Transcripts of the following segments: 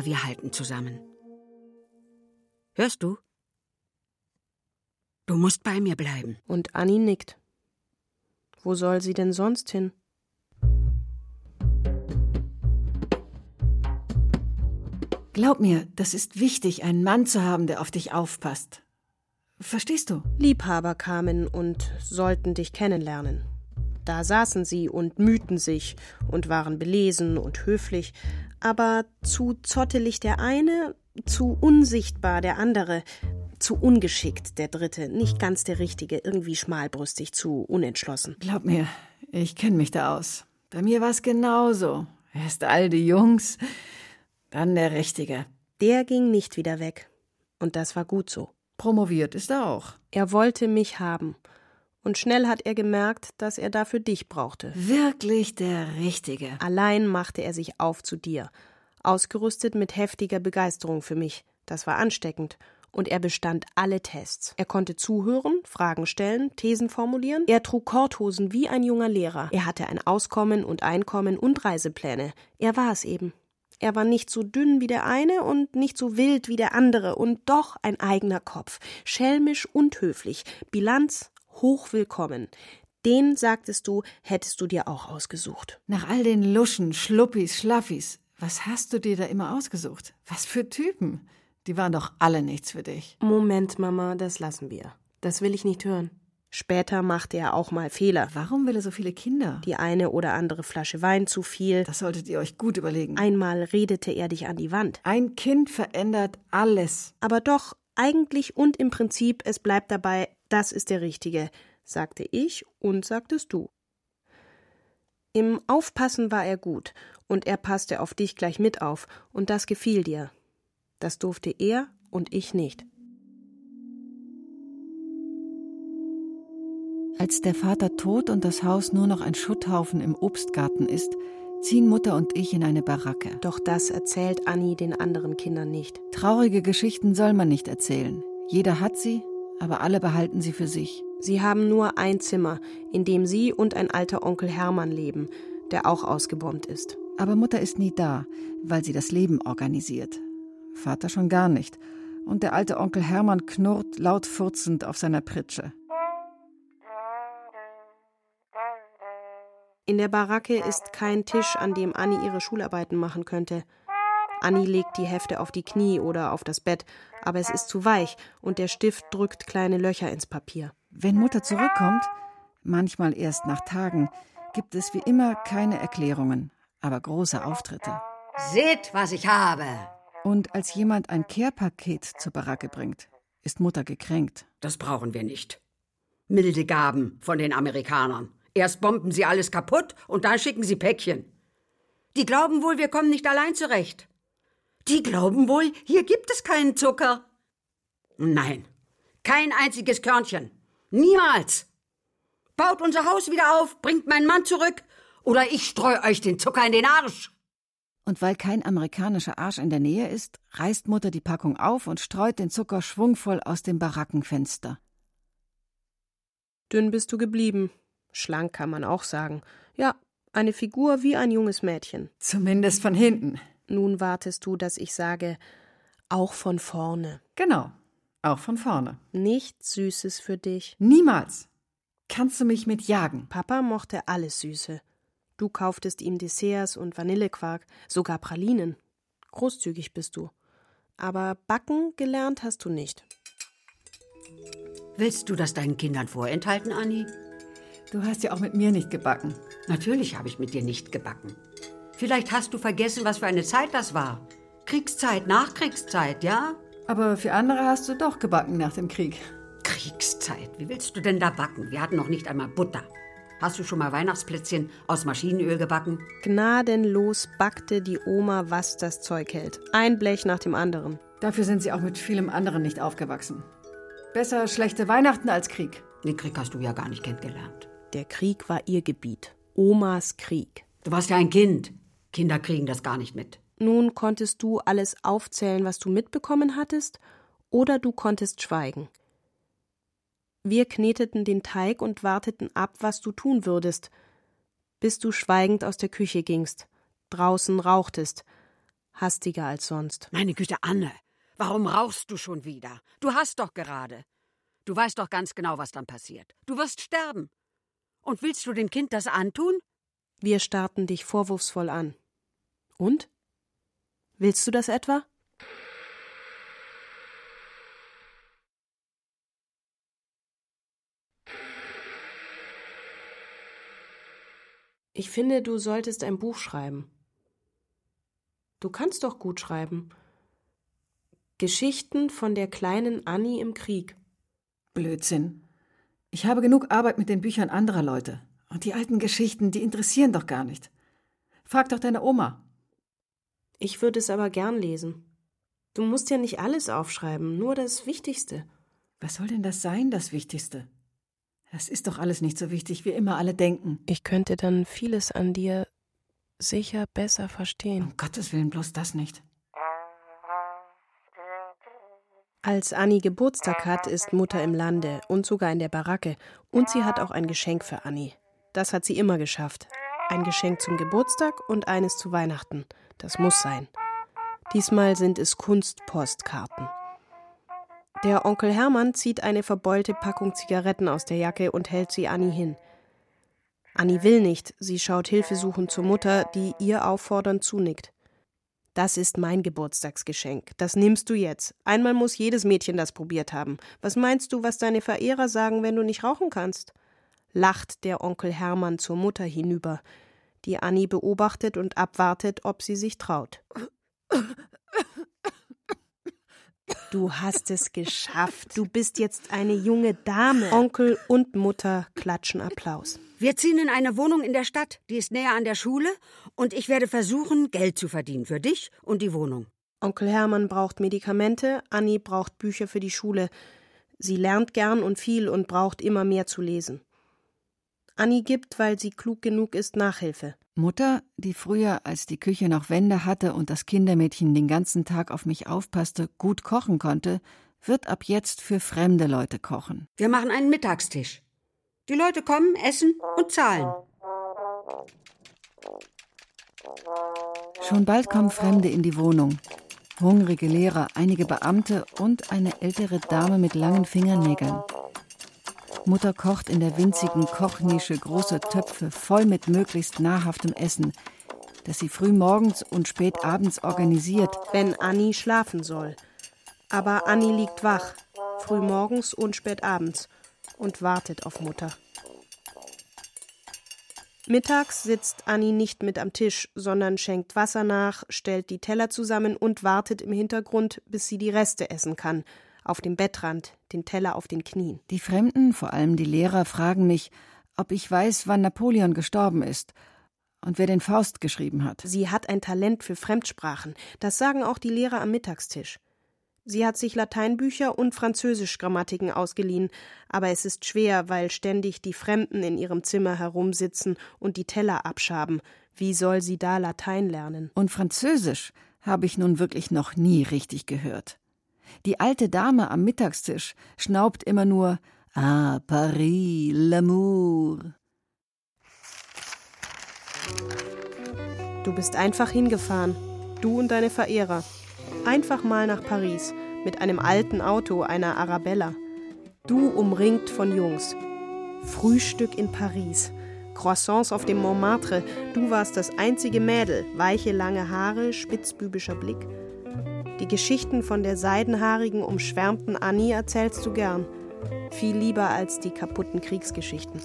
Aber wir halten zusammen. Hörst du? Du musst bei mir bleiben. Und Anni nickt. Wo soll sie denn sonst hin? Glaub mir, das ist wichtig, einen Mann zu haben, der auf dich aufpasst. Verstehst du? Liebhaber kamen und sollten dich kennenlernen. Da saßen sie und mühten sich und waren belesen und höflich, aber zu zottelig der eine, zu unsichtbar der andere, zu ungeschickt der dritte, nicht ganz der richtige, irgendwie schmalbrüstig, zu unentschlossen. Glaub mir, ich kenne mich da aus. Bei mir war es genauso. Erst all die Jungs, dann der Richtige. Der ging nicht wieder weg. Und das war gut so. Promoviert ist er auch. Er wollte mich haben. Und schnell hat er gemerkt, dass er dafür dich brauchte. Wirklich der Richtige. Allein machte er sich auf zu dir, ausgerüstet mit heftiger Begeisterung für mich. Das war ansteckend. Und er bestand alle Tests. Er konnte zuhören, Fragen stellen, Thesen formulieren. Er trug Korthosen wie ein junger Lehrer. Er hatte ein Auskommen und Einkommen und Reisepläne. Er war es eben. Er war nicht so dünn wie der eine und nicht so wild wie der andere und doch ein eigener Kopf. Schelmisch und höflich. Bilanz hochwillkommen. Den, sagtest du, hättest du dir auch ausgesucht. Nach all den Luschen, Schluppis, Schlaffis, was hast du dir da immer ausgesucht? Was für Typen? Die waren doch alle nichts für dich. Moment, Mama, das lassen wir. Das will ich nicht hören. Später machte er auch mal Fehler. Warum will er so viele Kinder? Die eine oder andere Flasche Wein zu viel. Das solltet ihr euch gut überlegen. Einmal redete er dich an die Wand. Ein Kind verändert alles. Aber doch, eigentlich und im Prinzip, es bleibt dabei, das ist der Richtige, sagte ich und sagtest du. Im Aufpassen war er gut und er passte auf dich gleich mit auf und das gefiel dir. Das durfte er und ich nicht. Als der Vater tot und das Haus nur noch ein Schutthaufen im Obstgarten ist, ziehen Mutter und ich in eine Baracke. Doch das erzählt Anni den anderen Kindern nicht. Traurige Geschichten soll man nicht erzählen. Jeder hat sie, aber alle behalten sie für sich. Sie haben nur ein Zimmer, in dem sie und ein alter Onkel Hermann leben, der auch ausgebombt ist. Aber Mutter ist nie da, weil sie das Leben organisiert. Vater schon gar nicht. Und der alte Onkel Hermann knurrt laut furzend auf seiner Pritsche. In der Baracke ist kein Tisch, an dem Anni ihre Schularbeiten machen könnte. Anni legt die Hefte auf die Knie oder auf das Bett, aber es ist zu weich und der Stift drückt kleine Löcher ins Papier. Wenn Mutter zurückkommt, manchmal erst nach Tagen, gibt es wie immer keine Erklärungen, aber große Auftritte. Seht, was ich habe! Und als jemand ein Care-Paket zur Baracke bringt, ist Mutter gekränkt. Das brauchen wir nicht. Milde Gaben von den Amerikanern. Erst bomben sie alles kaputt und dann schicken sie Päckchen. Die glauben wohl, wir kommen nicht allein zurecht. Die glauben wohl, hier gibt es keinen Zucker. Nein, kein einziges Körnchen. Niemals. Baut unser Haus wieder auf, bringt meinen Mann zurück oder ich streue euch den Zucker in den Arsch. Und weil kein amerikanischer Arsch in der Nähe ist, reißt Mutter die Packung auf und streut den Zucker schwungvoll aus dem Barackenfenster. Dünn bist du geblieben. Schlank kann man auch sagen. Ja, eine Figur wie ein junges Mädchen. Zumindest von hinten. Nun wartest du, dass ich sage, auch von vorne. Genau, auch von vorne. Nichts Süßes für dich. Niemals. Kannst du mich mitjagen? Papa mochte alles Süße. Du kauftest ihm Desserts und Vanillequark, sogar Pralinen. Großzügig bist du. Aber backen gelernt hast du nicht. Willst du das deinen Kindern vorenthalten, Anni? Du hast ja auch mit mir nicht gebacken. Natürlich habe ich mit dir nicht gebacken. Vielleicht hast du vergessen, was für eine Zeit das war. Kriegszeit, Nachkriegszeit, ja? Aber für andere hast du doch gebacken nach dem Krieg. Kriegszeit? Wie willst du denn da backen? Wir hatten noch nicht einmal Butter. Hast du schon mal Weihnachtsplätzchen aus Maschinenöl gebacken? Gnadenlos backte die Oma, was das Zeug hält. Ein Blech nach dem anderen. Dafür sind sie auch mit vielem anderen nicht aufgewachsen. Besser schlechte Weihnachten als Krieg. Den Krieg hast du ja gar nicht kennengelernt. Der Krieg war ihr Gebiet. Omas Krieg. Du warst ja ein Kind. Kinder kriegen das gar nicht mit. Nun konntest du alles aufzählen, was du mitbekommen hattest, oder du konntest schweigen. Wir kneteten den Teig und warteten ab, was du tun würdest, bis du schweigend aus der Küche gingst, draußen rauchtest, hastiger als sonst. Meine Güte, Anne, warum rauchst du schon wieder? Du hast doch gerade. Du weißt doch ganz genau, was dann passiert. Du wirst sterben. Und willst du dem Kind das antun? Wir starrten dich vorwurfsvoll an. Und? Willst du das etwa? Ich finde, du solltest ein Buch schreiben. Du kannst doch gut schreiben. Geschichten von der kleinen Annie im Krieg. Blödsinn. Ich habe genug Arbeit mit den Büchern anderer Leute. Und die alten Geschichten, die interessieren doch gar nicht. Frag doch deine Oma. Ich würde es aber gern lesen. Du musst ja nicht alles aufschreiben, nur das Wichtigste. Was soll denn das sein, das Wichtigste? Das ist doch alles nicht so wichtig, wie immer alle denken. Ich könnte dann vieles an dir sicher besser verstehen. Um Gottes Willen, bloß das nicht. Als Annie Geburtstag hat, ist Mutter im Lande und sogar in der Baracke. Und sie hat auch ein Geschenk für Annie. Das hat sie immer geschafft. Ein Geschenk zum Geburtstag und eines zu Weihnachten. Das muss sein. Diesmal sind es Kunstpostkarten. Der Onkel Hermann zieht eine verbeulte Packung Zigaretten aus der Jacke und hält sie Annie hin. Annie will nicht, sie schaut hilfesuchend zur Mutter, die ihr auffordernd zunickt. Das ist mein Geburtstagsgeschenk, das nimmst du jetzt. Einmal muss jedes Mädchen das probiert haben. Was meinst du, was deine Verehrer sagen, wenn du nicht rauchen kannst? Lacht der Onkel Hermann zur Mutter hinüber, die Annie beobachtet und abwartet, ob sie sich traut. Du hast es geschafft. Du bist jetzt eine junge Dame. Onkel und Mutter klatschen Applaus. Wir ziehen in eine Wohnung in der Stadt, die ist näher an der Schule, und ich werde versuchen, Geld zu verdienen für dich und die Wohnung. Onkel Hermann braucht Medikamente, Annie braucht Bücher für die Schule. Sie lernt gern und viel und braucht immer mehr zu lesen. Annie gibt, weil sie klug genug ist, Nachhilfe. Mutter, die früher, als die Küche noch Wände hatte und das Kindermädchen den ganzen Tag auf mich aufpasste, gut kochen konnte, wird ab jetzt für fremde Leute kochen. Wir machen einen Mittagstisch. Die Leute kommen, essen und zahlen. Schon bald kommen Fremde in die Wohnung. Hungrige Lehrer, einige Beamte und eine ältere Dame mit langen Fingernägeln. Mutter kocht in der winzigen Kochnische große Töpfe voll mit möglichst nahrhaftem Essen, das sie früh morgens und spät abends organisiert. Wenn Annie schlafen soll. Aber Annie liegt wach, früh morgens und spät abends, und wartet auf Mutter. Mittags sitzt Annie nicht mit am Tisch, sondern schenkt Wasser nach, stellt die Teller zusammen und wartet im Hintergrund, bis sie die Reste essen kann. Auf dem Bettrand, den Teller auf den Knien. Die Fremden, vor allem die Lehrer, fragen mich, ob ich weiß, wann Napoleon gestorben ist und wer den Faust geschrieben hat. Sie hat ein Talent für Fremdsprachen. Das sagen auch die Lehrer am Mittagstisch. Sie hat sich Lateinbücher und Französischgrammatiken ausgeliehen, aber es ist schwer, weil ständig die Fremden in ihrem Zimmer herumsitzen und die Teller abschaben. Wie soll sie da Latein lernen? Und Französisch habe ich nun wirklich noch nie richtig gehört. Die alte Dame am Mittagstisch schnaubt immer nur »Ah, Paris, l'amour«. Du bist einfach hingefahren, du und deine Verehrer. Einfach mal nach Paris, mit einem alten Auto, einer Arabella. Du umringt von Jungs. Frühstück in Paris, Croissants auf dem Montmartre. Du warst das einzige Mädel, weiche lange Haare, spitzbübischer Blick. Die Geschichten von der seidenhaarigen, umschwärmten Annie erzählst du gern. Viel lieber als die kaputten Kriegsgeschichten.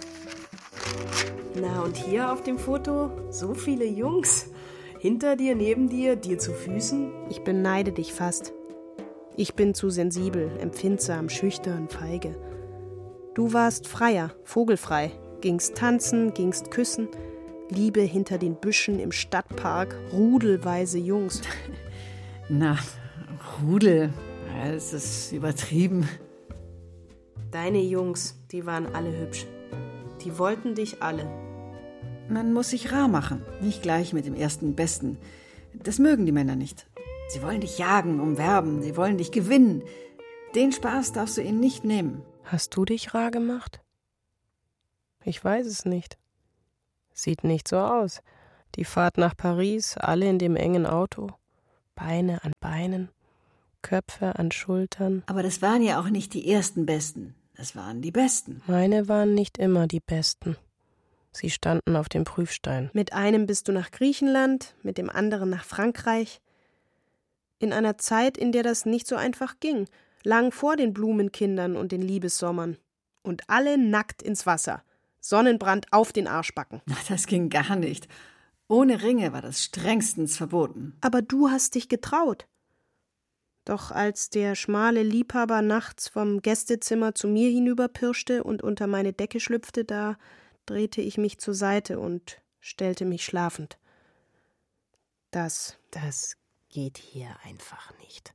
Na, und hier auf dem Foto so viele Jungs. Hinter dir, neben dir, dir zu Füßen. Ich beneide dich fast. Ich bin zu sensibel, empfindsam, schüchtern, feige. Du warst freier, vogelfrei. Gingst tanzen, gingst küssen. Liebe hinter den Büschen im Stadtpark, rudelweise Jungs. Na, Rudel, es ist übertrieben. Deine Jungs, die waren alle hübsch. Die wollten dich alle. Man muss sich rar machen, nicht gleich mit dem ersten Besten. Das mögen die Männer nicht. Sie wollen dich jagen, umwerben, sie wollen dich gewinnen. Den Spaß darfst du ihnen nicht nehmen. Hast du dich rar gemacht? Ich weiß es nicht. Sieht nicht so aus. Die Fahrt nach Paris, alle in dem engen Auto. Beine an Beinen, Köpfe an Schultern. Aber das waren ja auch nicht die ersten Besten. Das waren die Besten. Meine waren nicht immer die Besten. Sie standen auf dem Prüfstein. Mit einem bist du nach Griechenland, mit dem anderen nach Frankreich. In einer Zeit, in der das nicht so einfach ging. Lang vor den Blumenkindern und den Liebessommern. Und alle nackt ins Wasser. Sonnenbrand auf den Arschbacken. Na, das ging gar nicht. Ohne Ringe war das strengstens verboten. Aber du hast dich getraut. Doch als der schmale Liebhaber nachts vom Gästezimmer zu mir hinüberpirschte und unter meine Decke schlüpfte, da drehte ich mich zur Seite und stellte mich schlafend. Das geht hier einfach nicht.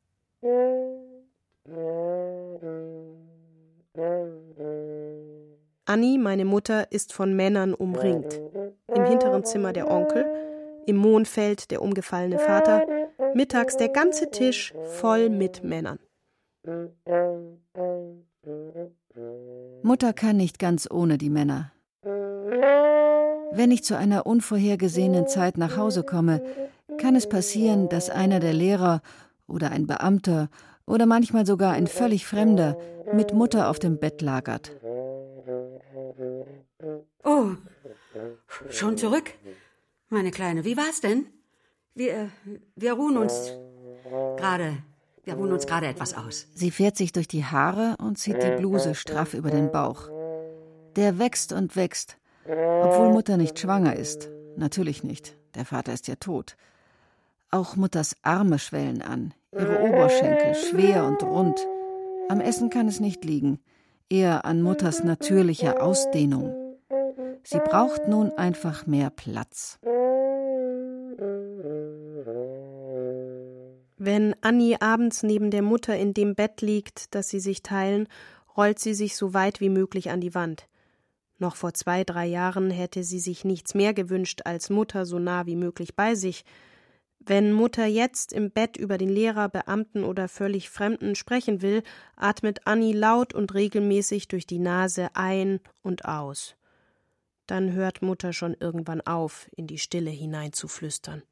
Anni, meine Mutter, ist von Männern umringt. Im hinteren Zimmer der Onkel, im Mohnfeld der umgefallene Vater, mittags der ganze Tisch voll mit Männern. Mutter kann nicht ganz ohne die Männer. Wenn ich zu einer unvorhergesehenen Zeit nach Hause komme, kann es passieren, dass einer der Lehrer oder ein Beamter oder manchmal sogar ein völlig Fremder mit Mutter auf dem Bett lagert. Oh, schon zurück? Meine Kleine, wie war's denn? Wir ruhen uns gerade etwas aus. Sie fährt sich durch die Haare und zieht die Bluse straff über den Bauch. Der wächst und wächst, obwohl Mutter nicht schwanger ist. Natürlich nicht, der Vater ist ja tot. Auch Mutters Arme schwellen an, ihre Oberschenkel schwer und rund. Am Essen kann es nicht liegen, eher an Mutters natürlicher Ausdehnung. Sie braucht nun einfach mehr Platz. Wenn Anni abends neben der Mutter in dem Bett liegt, das sie sich teilen, rollt sie sich so weit wie möglich an die Wand. Noch vor 2-3 Jahren hätte sie sich nichts mehr gewünscht, als Mutter so nah wie möglich bei sich. Wenn Mutter jetzt im Bett über den Lehrer, Beamten oder völlig Fremden sprechen will, atmet Anni laut und regelmäßig durch die Nase ein und aus. Dann hört Mutter schon irgendwann auf, in die Stille hineinzuflüstern.